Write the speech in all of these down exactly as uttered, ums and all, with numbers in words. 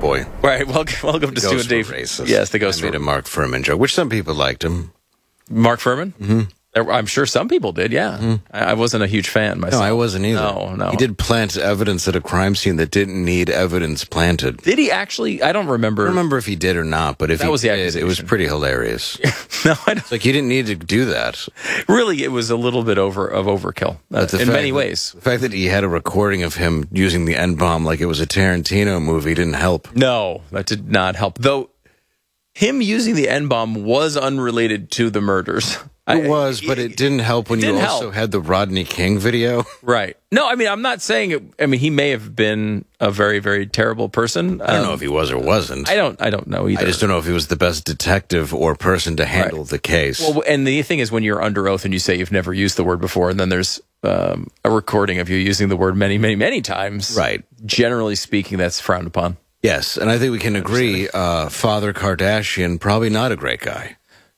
boy. Right, welcome, welcome to Stu and Dave. Racist. Yes, the ghost I made a Mark Furman joke, which some people liked him. Mark Furman? Mm-hmm. I'm sure some people did, yeah. Mm-hmm. I, I wasn't a huge fan myself. No, I wasn't either. No, no. He did plant evidence at a crime scene that didn't need evidence planted. Did he actually? I don't remember. I don't remember if he did or not, but if that he was the did, it was pretty hilarious. No, I don't. It's like, you didn't need to do that. Really, it was a little bit over of overkill uh, in many that, ways. The fact that he had a recording of him using the N-bomb like it was a Tarantino movie didn't help. No, that did not help. Though, him using the N-bomb was unrelated to the murders. It was, but it didn't help when you also help. had the Rodney King video. Right. No, I mean, I'm not saying it. I mean, he may have been a very, very terrible person. I don't um, know if he was or wasn't. I don't I don't know either. I just don't know if he was the best detective or person to handle right. the case. Well, and the thing is, when you're under oath and you say you've never used the word before, and then there's um, a recording of you using the word many, many, many times. Right. Generally speaking, that's frowned upon. Yes, and I think we can agree uh, Father Kardashian, probably not a great guy.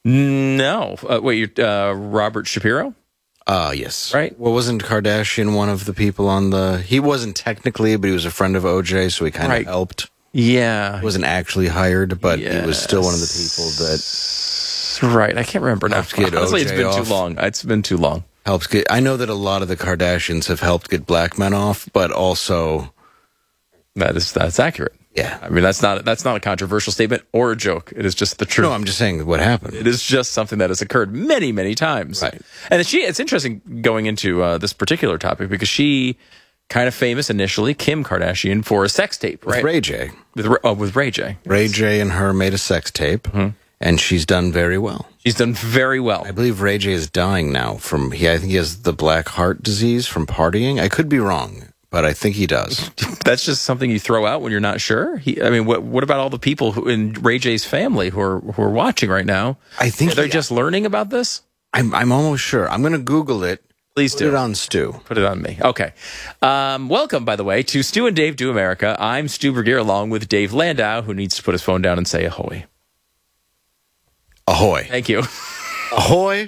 No. Uh, wait, you're uh, Robert Shapiro? Uh, yes. Right. Well, wasn't Kardashian one of the people on the... He wasn't technically, but he was a friend of O J, so he kind of right. helped. Yeah. He wasn't actually hired, but yes. he was still one of the people that... Right. I can't remember now. Honestly, O J it's been off. too long. It's been too long. Helps get... I know that a lot of the Kardashians have helped get black men off, but also... That is That's accurate. Yeah. I mean, that's not that's not a controversial statement or a joke. It is just the truth. No, I'm just saying what happened. It is just something that has occurred many, many times. Right. And she, it's interesting going into uh, this particular topic because she kind of famous initially, Kim Kardashian, for a sex tape, right? With Ray J. With, uh, with Ray J. Ray J and her made a sex tape, mm-hmm. and she's done very well. She's done very well. I believe Ray J is dying now from, he, I think he has the black heart disease from partying. I could be wrong, but I think he does. That's just something you throw out when you're not sure. He, I mean, what what about all the people who, in Ray J's family who are who are watching right now? I think they're he, just learning about this. I'm I'm almost sure. I'm going to Google it. Please Put do. Put it on Stu. Put it on me. Okay. Um, welcome, by the way, to Stu and Dave Do America. I'm Stu Bergier, along with Dave Landau, who needs to put his phone down and say ahoy. Ahoy. Thank you. Ahoy.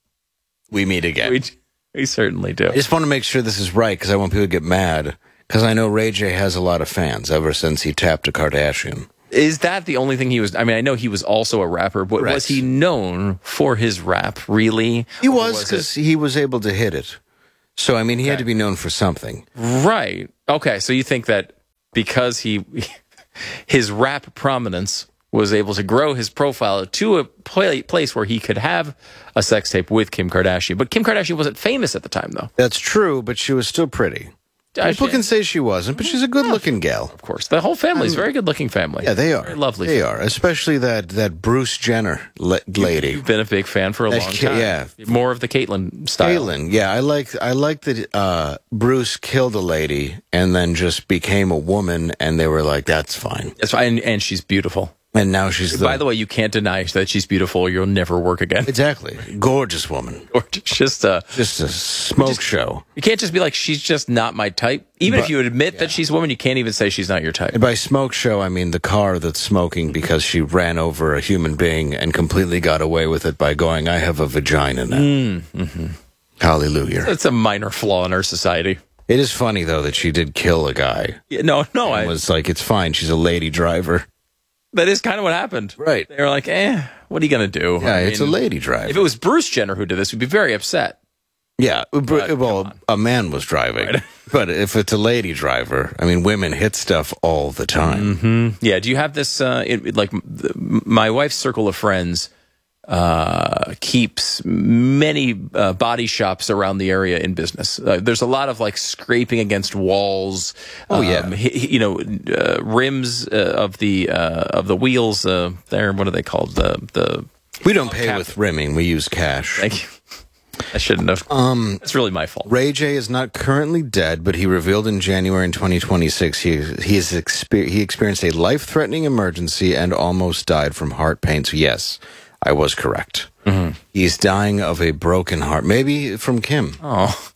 We meet again. We, we certainly do. I just want to make sure this is right because I want people to get mad. Because I know Ray J has a lot of fans ever since he tapped a Kardashian. Is that the only thing he was... I mean, I know he was also a rapper, but Correct. Was he known for his rap, really? He was, because he was able to hit it. So, I mean, he okay. had to be known for something. Right. Okay, so you think that because he his rap prominence was able to grow his profile to a place where he could have a sex tape with Kim Kardashian. But Kim Kardashian wasn't famous at the time, though. That's true, but she was still pretty. People can say she wasn't, but she's a good-looking gal. Of course. The whole family is a very good-looking family. Yeah, they are. Very lovely. They are, especially that, that Bruce Jenner la- lady. You've been a big fan for a that long Ka- time. Yeah. More of the Caitlyn style. Caitlyn, yeah. I like I like that uh, Bruce killed a lady and then just became a woman, and they were like, that's fine. That's fine, and, and she's beautiful. And now she's the... By the way, you can't deny that she's beautiful or you'll never work again. Exactly. Gorgeous woman. Gorgeous. Just a... Just a smoke just, show. You can't just be like, she's just not my type. Even but, if you admit yeah. that she's a woman, you can't even say she's not your type. And by smoke show, I mean the car that's smoking because she ran over a human being and completely got away with it by going, I have a vagina now. Mm, mm-hmm. Hallelujah. It's a minor flaw in our society. It is funny, though, that she did kill a guy. Yeah, no, no. I was like, it's fine. She's a lady driver. That is kind of what happened. Right. They were like, eh, what are you going to do? Yeah, I it's mean, a lady driver. If it was Bruce Jenner who did this, we'd be very upset. Yeah, but, well, a man was driving. Right. But if it's a lady driver, I mean, women hit stuff all the time. Mm-hmm. Yeah, do you have this, uh, it, it, like, the, my wife's circle of friends uh, keeps many uh, body shops around the area in business. Uh, there's a lot of, like, scraping against walls. Oh, um, yeah. He, you know, uh, rims uh, of the uh, of the wheels uh, there, what are they called? The the We don't pay cap- with rimming. We use cash. Thank you. I shouldn't have. Um, it's really my fault. Ray J is not currently dead, but he revealed in January in twenty twenty-six he he, is exper- he experienced a life-threatening emergency and almost died from heart pain. So yes, I was correct. Mm-hmm. He's dying of a broken heart, maybe from Kim. Oh,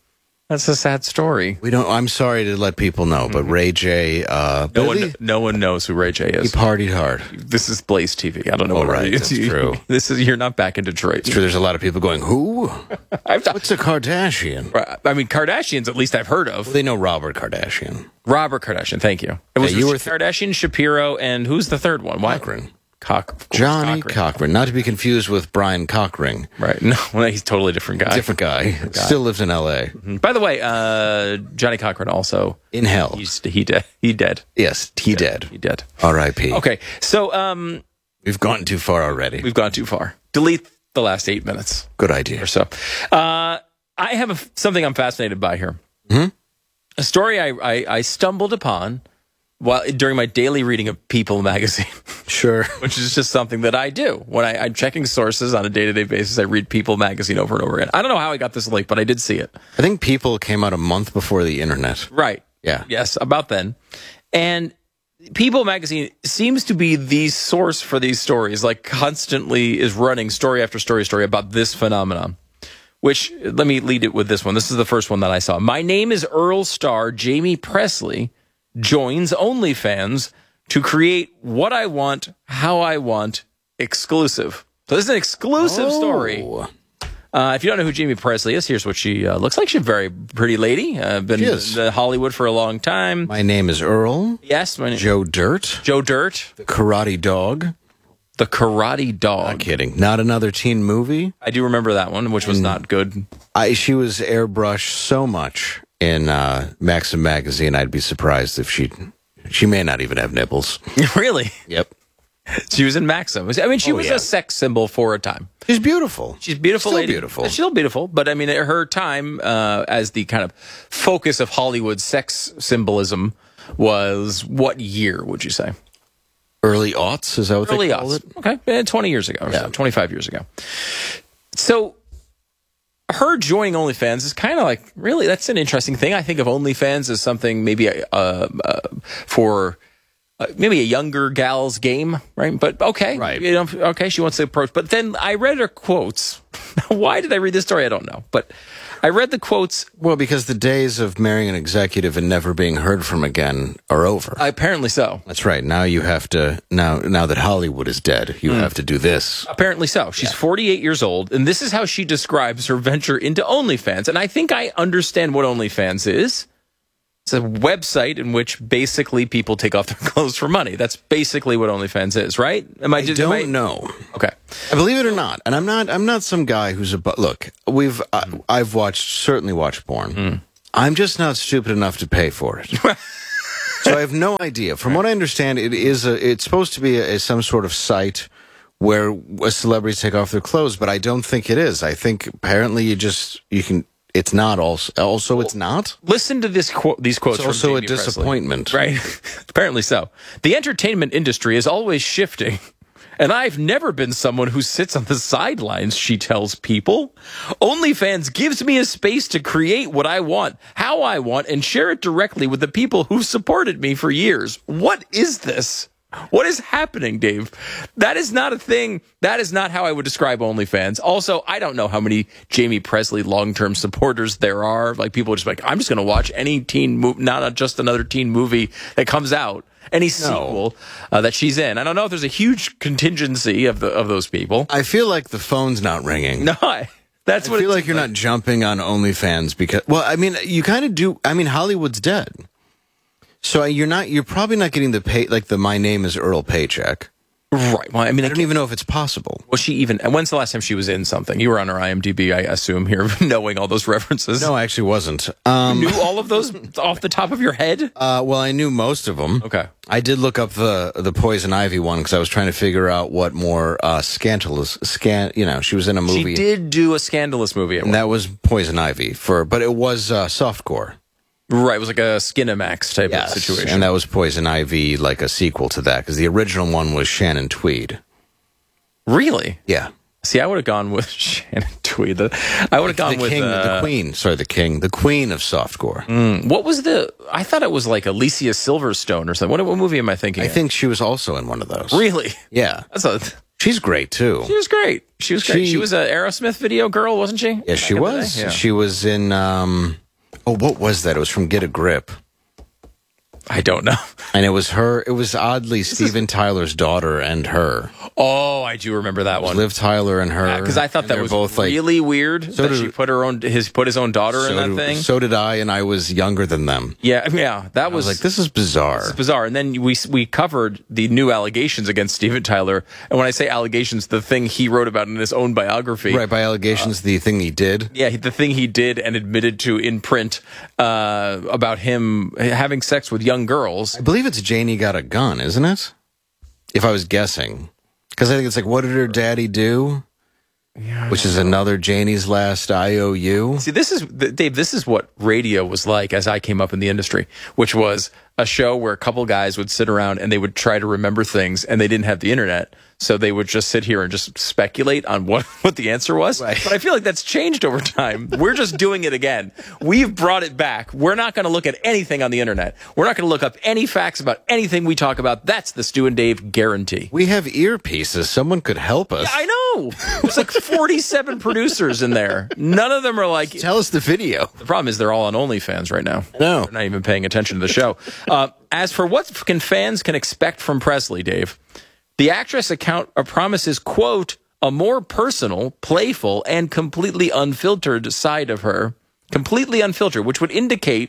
That's a sad story. We don't. I'm sorry to let people know, but Ray J. Uh, No Billy, one, no one knows who Ray J he is. partied hard. This is Blaze T V. I don't know Oh, what right, it that's is. true. This is you're not back in Detroit. It's true. There's a lot of people going, who? I've, What's a Kardashian? I mean, Kardashians. At least I've heard of. Well, they know Robert Kardashian. Robert Kardashian. Thank you. It was Yeah, you you were th- Kardashian, Shapiro, and who's the third one? Why? Cochran. Cock. of course, Johnny Cochran. Cochran. Not to be confused with Brian Cochran. Right. No, well, he's a totally different guy. Different guy. Still lives in L A. By the way, uh, Johnny Cochran also. In hell. He's he dead. He dead. Yes, he dead. He dead. R I P Okay. So um, We've gone too far already. we've gone too far. Delete the last eight minutes. Good idea. or so. Uh, I have a, something I'm fascinated by here. Hmm? A story I, I, I stumbled upon while during my daily reading of People magazine, Sure. which is just something that I do. When I, I'm checking sources on a day-to-day basis, I read People magazine over and over again. I don't know how I got this link, but I did see it. I think People came out a month before the internet. Right. Yeah. Yes, about then. And People magazine seems to be the source for these stories, like constantly is running story after story story about this phenomenon. Which, let me lead it with this one. This is the first one that I saw. My name is Earl star Jamie Presley joins OnlyFans to create what I want, how I want, exclusive. So this is an exclusive story. Oh. Uh, if you don't know who Jamie Presley is, here's what she uh, looks like. She's a very pretty lady. Uh, been She is. in Hollywood for a long time. My name is Earl. Yes, my name Joe Dirt. Joe Dirt, The Karate Dog. the Karate Not Dog. kidding. Not another teen movie. I do remember that one, which was not good. I she was airbrushed so much in uh, Maxim magazine. I'd be surprised if she she may not even have nipples. Really? Yep. She was in Maxim. I mean, she Oh, was yeah. a sex symbol for a time. She's beautiful. She's a beautiful Still lady. beautiful. She's still beautiful, but I mean, at her time uh, as the kind of focus of Hollywood sex symbolism was what year, would you say? Early aughts, is that what Early they call odds. it? Okay, eh, twenty years ago or Yeah. so, twenty-five years ago. So her joining OnlyFans is kind of like, really, that's an interesting thing. I think of OnlyFans as something maybe uh, uh, for uh, maybe a younger gal's game, right? But okay, Right. You know, okay, she wants to approach. But then I read her quotes. Why did I read this story? I don't know. But I read the quotes. Well, because the days of marrying an executive and never being heard from again are over. Apparently so. That's right. Now you have to now now that Hollywood is dead, you have to do this. Apparently so. She's forty-eight years old, and this is how she describes her venture into OnlyFans. And I think I understand what OnlyFans is. It's a website in which basically people take off their clothes for money. That's basically what OnlyFans is, right? Am I, I just, don't am I- know. Okay. I believe it or not, and I'm not. I'm not some guy who's a. bu- Look, we've. I, I've watched certainly watched porn. I'm just not stupid enough to pay for it. So I have no idea. From what I understand, it is a. It's supposed to be a, a some sort of site where celebrities take off their clothes, but I don't think it is. I think apparently you just you can. It's not also. Also, it's not. Listen to this quote. These quotes. It's from also a Jamie Presley. disappointment. Right. Apparently so. The entertainment industry is always shifting. And I've never been someone who sits on the sidelines, she tells People. OnlyFans gives me a space to create what I want, how I want, and share it directly with the people who've supported me for years. What is this? What is happening, Dave? That is not a thing. That is not how I would describe OnlyFans. Also, I don't know how many Jamie Presley long-term supporters there are. Like, people are just like, I'm just going to watch any teen movie, not just another teen movie that comes out. Any sequel uh, that she's in. I don't know if there's a huge contingency of the of those people. I feel like the phone's not ringing. No, I, that's I what feel it like seems you're not jumping on OnlyFans because, well, I mean, you kind of do. I mean, Hollywood's dead, so you're not. You're probably not getting the pay like the "My Name Is Earl" paycheck. Right. Well, I mean, I don't even know if it's possible. was she even? And when's the last time she was in something? You were on her I M D B, I assume, here, knowing all those references. No, I actually wasn't. Um, You knew all of those off the top of your head? uh, well, I knew most of them. Okay. I did look up the the Poison Ivy one because I was trying to figure out what more uh, scandalous. Scan, you know, she was in a movie. She did do a scandalous movie. At and one. that was Poison Ivy for, but it was uh, softcore. Right. It was like a Skinamax type of situation. And that was Poison Ivy, like a sequel to that, because the original one was Shannon Tweed. Really? Yeah. See, I would have gone with Shannon Tweed. The- I would have gone the with king, uh, the queen. Sorry, the king, the queen of softcore. Mm, what was the? I thought it was like Alicia Silverstone or something. What, what movie am I thinking? I of? think she was also in one of those. Really. Yeah, That's a. she's great too. She was great. She was great. She, She- was an Aerosmith video girl, wasn't she? Yes, she Back in the was. day? Yeah. She was in. Um, Oh, what was that? It was from Get a Grip. I don't know. And it was her. It was oddly Steven Tyler's daughter and her. Oh, I do remember that one. Liv Tyler and her. Because I thought and that they're was both like, really weird So that did- she put her own his put his own daughter so in that did, thing. So did I, and I was younger than them. Yeah, yeah, that I was was like, this is bizarre. It's bizarre. And then we we covered the new allegations against Steven Tyler. And when I say allegations, the thing he wrote about in his own biography. Right, by allegations, the thing he did. Yeah, the thing he did and admitted to in print uh, about him having sex with young girls. I believe it's Janie Got a Gun, isn't it? If I was guessing. Because I think it's like, what did her daddy do? Yeah, Which is another Janie's Last I O U. See, this is, Dave, this is what radio was like as I came up in the industry, which was a show where a couple guys would sit around and they would try to remember things, and they didn't have the internet. So they would just sit here and just speculate on what, what the answer was. Right. But I feel like that's changed over time. We're just doing it again. We've brought it back. We're not going to look at anything on the internet. We're not going to look up any facts about anything we talk about. That's the Stu and Dave guarantee. We have earpieces. Someone could help us. I know. There's like forty-seven producers in there. None of them are like... Tell us the video. The problem is they're all on OnlyFans right now. No. They're not even paying attention to the show. Uh, as for what can fans can expect from Presley, Dave, the actress account uh, promises, quote, a more personal, playful, and completely unfiltered side of her. Completely unfiltered, which would indicate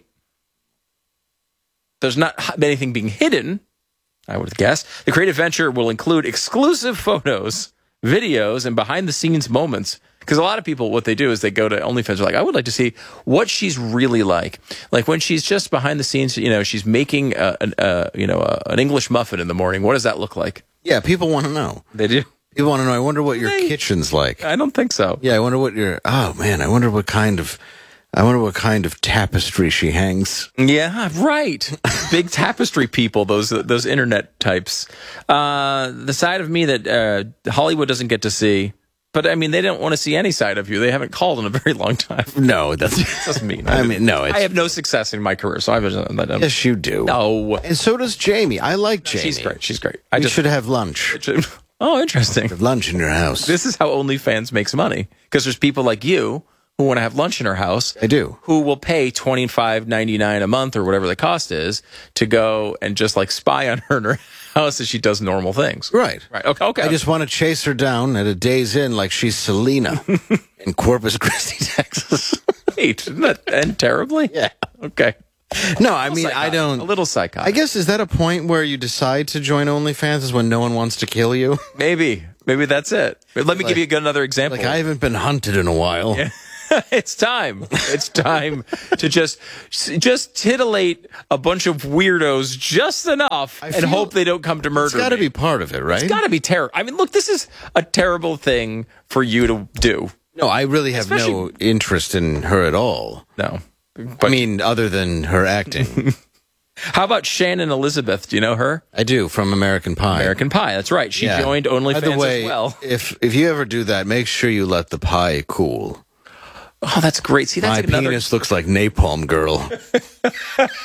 there's not anything being hidden, I would guess. The creative venture will include exclusive photos, videos, and behind-the-scenes moments. Because a lot of people, what they do is they go to OnlyFans, they're like, I would like to see what she's really like. Like when she's just behind the scenes, you know, she's making a, a, a you know a, an English muffin in the morning. What does that look like? Yeah, people want to know. They do. People want to know. I wonder what your Hey. kitchen's like. I don't think so. Yeah, I wonder what your. Oh man, I wonder what kind of. I wonder what kind of tapestry she hangs. Yeah, right. Big tapestry people, those those internet types. Uh, the side of me that uh, Hollywood doesn't get to see. But, I mean, they don't want to see any side of you. They haven't called in a very long time. No, that's. That doesn't mean. I mean, no. It's, I have no success in my career, so I was. Um, yes, you do. No. And so does Jamie. I like Jamie. She's great. She's great. I You just should have lunch. Oh, interesting. Have lunch in your house. This is how OnlyFans makes money, because there's people like you who want to have lunch in her house. I do. Who will pay twenty-five ninety-nine a month or whatever the cost is to go and just like spy on her in her house as she does normal things. Right. Right. Okay. Okay. I just want to chase her down at a day's inn like she's Selena in Corpus Christi, Texas. Wait, isn't that end terribly? Yeah. Okay. No, I mean, I Psychotic. don't. A little psychotic. I guess, is that a point where you decide to join OnlyFans is when no one wants to kill you? Maybe. Maybe that's it. But let me Like- give you another example. Like, I haven't been hunted in a while. Yeah. It's time. It's time to just just titillate a bunch of weirdos just enough I and feel- hope they don't come to murder It's got to me. be part of it, right? It's got to be terrible. I mean, look, this is a terrible thing for you to do. No, I really have no Especially- interest in her at all. No. I mean, other than her acting. How about Shannon Elizabeth? Do you know her? I do, from American Pie. American Pie. That's right. She Yeah. joined By OnlyFans the way, as well. if if you ever do that, make sure you let the pie cool. Oh, that's great. See, that's My like another. penis looks like Napalm Girl.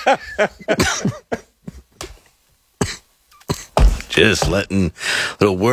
Just letting little word.